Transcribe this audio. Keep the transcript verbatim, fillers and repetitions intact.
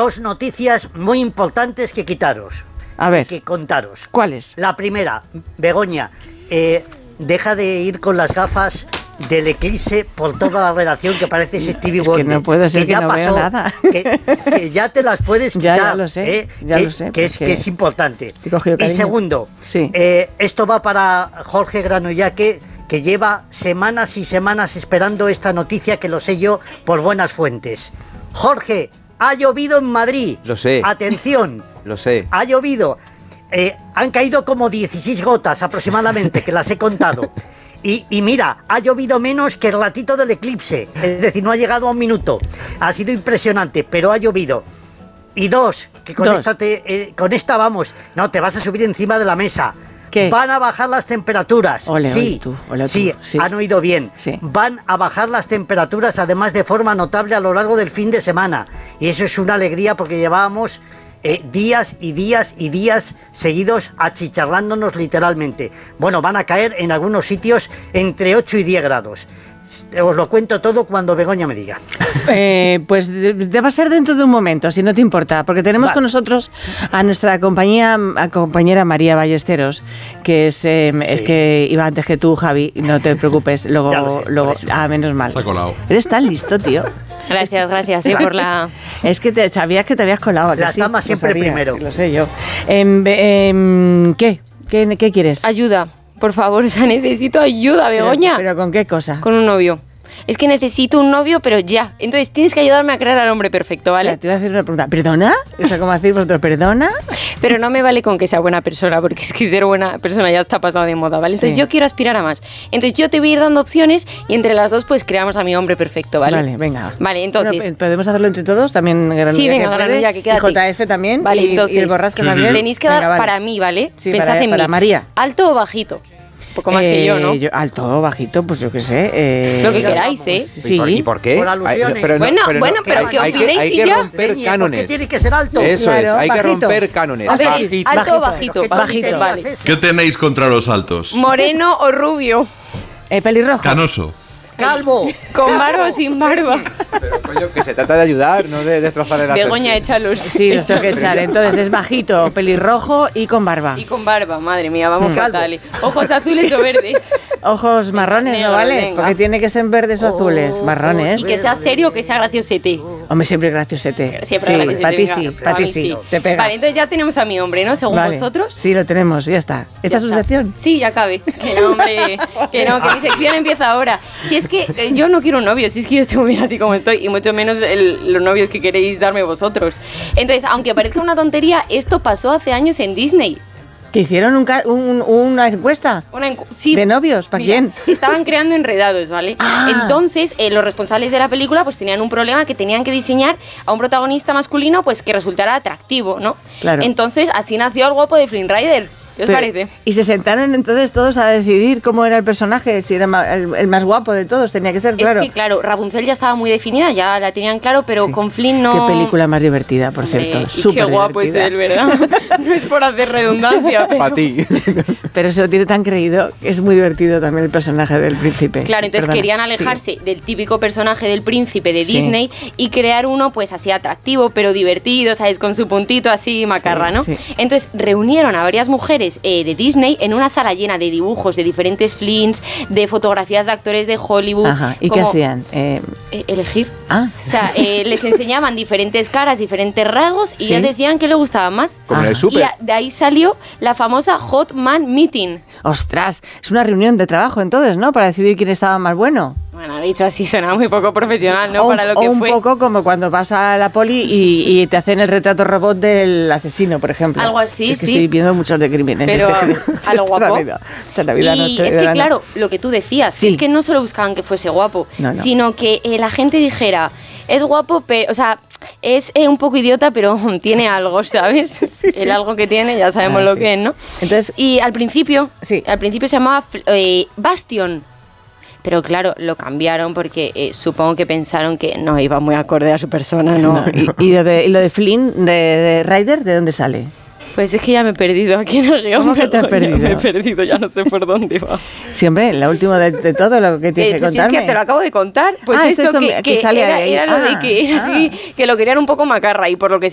dos noticias muy importantes que quitaros. A ver. Que contaros. ¿Cuáles? La primera, Begoña, eh, deja de ir con las gafas del eclipse por toda la redacción que parece Stevie es Wonder. Que no puede ser que, que ya no pasó, veo nada. Que, que ya te las puedes quitar. Ya, ya lo sé, ¿eh? ya que, lo sé. Que es, que es importante. Y segundo, sí. eh, esto va para Jorge Granullaque, que lleva semanas y semanas esperando esta noticia, que lo sé yo por buenas fuentes. Jorge, ha llovido en Madrid. Lo sé. Atención. Lo sé. Ha llovido. Eh, han caído como dieciséis gotas aproximadamente, que las he contado. Y, y mira, ha llovido menos que el ratito del eclipse. Es decir, no ha llegado a un minuto. Ha sido impresionante, pero ha llovido. Y dos, que con, dos. Esta, te, eh, con esta vamos. No, te vas a subir encima de la mesa. ¿Qué? Van a bajar las temperaturas. Ole, sí, ole tú, ole tú. sí, Sí, han oído bien. Sí. Van a bajar las temperaturas, además de forma notable a lo largo del fin de semana. Y eso es una alegría, porque llevábamos eh, días y días y días seguidos achicharrándonos literalmente. Bueno, van a caer en algunos sitios entre ocho y diez grados. Os lo cuento todo cuando Begoña me diga. Eh, pues te va a ser dentro de un momento, si no te importa, porque tenemos vale. con nosotros a nuestra compañía, a compañera María Ballesteros, que es, eh, sí. es que iba antes que tú, Javi, no te preocupes. Luego, sé, luego ah, menos mal. Se ha colado. Eres tan listo, tío. Gracias, gracias sí, por la... Es que te, sabías que te habías colado. Las sí? damas siempre sabías, primero. Sí, lo sé yo. Eh, eh, ¿Qué? ¿Qué? ¿Qué quieres? Ayuda. Por favor, o sea, necesito ayuda, Begoña. ¿Pero, pero con qué cosa? Con un novio. Es que necesito un novio, pero ya. Entonces tienes que ayudarme a crear al hombre perfecto, ¿vale? Ya, te voy a hacer una pregunta. ¿Perdona? O sea, ¿cómo decir vosotros? ¿Perdona? Pero no me vale con que sea buena persona, porque es que ser buena persona ya está pasado de moda, ¿vale? Entonces sí. yo quiero aspirar a más. Entonces yo te voy a ir dando opciones y entre las dos pues creamos a mi hombre perfecto, ¿vale? Vale, venga. Vale, entonces... Bueno, ¿podemos hacerlo entre todos? También Granullaque. Sí, venga, Granullaque, quédate. Y J F también. Vale, y, entonces... Y el Borrasca sí, también. Tenéis que dar venga, vale. para mí, ¿vale? Sí, Pensad para, en para mí. María. ¿Alto o bajito? Un poco más eh, que yo, ¿no? Yo, alto o bajito, pues yo qué sé. Eh, Lo que queráis, ¿eh? Sí. ¿Y por qué? Por alusiones. Ay, pero no, bueno, pero bueno, no, pero ¿qué opináis hay si que, hay ya? que romper Peña, cánones. ¿por qué tiene que ser alto? Eso claro, es, hay bajito. que romper cánones. A ver, bajito. ¿alto o bajito? Bajito, vale. ¿Qué tenéis contra los altos? ¿Moreno o rubio? Eh, pelirrojo. Canoso. ¡Calvo! ¿Con ¡Calvo! barba o sin barba? Pero coño, que se trata de ayudar, no de destrozar el ascenso. Begoña, échalos. Sí, los tengo que echar. Entonces es bajito, pelirrojo y con barba. Y con barba, madre mía, vamos Calvo. fatal. Ojos azules o verdes. Ojos marrones, Negro, ¿no vale? venga. Porque tiene que ser verdes o azules. Ojos Marrones. Y que sea serio o que sea graciosete. Hombre, siempre graciosete. Siempre sí, graciosete. para ti venga. sí, Para para ti mí sí. Te pega. Vale, entonces ya tenemos a mi hombre, ¿no? Según Vale. vosotros. Sí, lo tenemos, ya está. ¿Esta Ya es su está. sección? Sí, ya cabe. Que no, hombre. Que no, que mi sección empieza ahora. Si es que eh, yo no quiero un novio, si es que yo estoy muy bien así como estoy, y mucho menos el, los novios que queréis darme vosotros. Entonces, aunque parezca una tontería, esto pasó hace años en Disney. ¿Que hicieron un ca- un- una encuesta? Una encu- sí, ¿De novios? ¿Para mira, quién? Estaban creando enredados, ¿vale? Ah. Entonces, eh, los responsables de la película pues tenían un problema, que tenían que diseñar a un protagonista masculino pues que resultara atractivo, ¿no? Claro. Entonces, así nació el guapo de Flynn Rider. ¿Qué os Pero- parece? Y se sentaron entonces todos a decidir cómo era el personaje, si era ma- el, el más guapo de todos, tenía que ser, claro. Es que, claro, Rapunzel ya estaba muy definida, ya la tenían claro, pero Sí. con Flynn no... Qué película más divertida, por Hombre, cierto. y qué Súper guapo es divertida. él, ¿verdad? No es por hacer redundancia, pero... Para ti. Pero se lo tiene tan creído que es muy divertido también el personaje del príncipe. Claro, entonces Perdona. querían alejarse Sí. del típico personaje del príncipe de Sí. Disney y crear uno pues así atractivo, pero divertido, ¿sabes? Con su puntito así macarra, ¿no? sí. Entonces reunieron a varias mujeres eh, de Disney en una sala llena de dibujos de diferentes Flynns, de fotografías de actores de Hollywood. Ajá. ¿Y como, qué hacían? Eh, eh, elegir. ah. O sea, eh, les enseñaban diferentes caras, diferentes rasgos y Sí. ellos decían que les gustaba más. Como en el Ah. Y súper. a- de ahí salió la famosa Hot Man Meeting. Ostras, es una reunión de trabajo entonces, ¿no? Para decidir quién estaba más bueno. Bueno, dicho así suena muy poco profesional, ¿no? o, Para lo o que un fue. poco como cuando vas a la poli y, y te hacen el retrato robot del asesino, por ejemplo. Algo así, es que sí. Estoy viendo muchos de crímenes. Pero este- a lo esta guapo. Navidad, esta Navidad no Y estoy- es que, no. claro, lo que tú decías, Sí. es que no solo buscaban que fuese guapo, No, no. sino que eh, la gente dijera, es guapo, pero, o sea, es eh, un poco idiota, pero tiene algo, ¿sabes? El algo que tiene, ya sabemos Ah, lo sí. que es, ¿no? Entonces- y al principio, Sí. al principio se llamaba eh, Bastion. Pero claro, lo cambiaron porque eh, supongo que pensaron que no iba muy acorde a su persona, ¿no? No, y, y lo de, y lo de Flynn, de, de Ryder, ¿de dónde sale? Pues es que ya me he perdido aquí en el guión. ¿Cómo que te has Begoña, perdido? Me he perdido, ya no sé por dónde va. Siempre, la última de, de todo lo que tienes Eh, que pues si contarme. es que te lo acabo de contar. Pues Ah, es eso esto que, que que sale era, ahí. era lo Ah, de que era ah. así, que lo querían un poco macarra y por lo que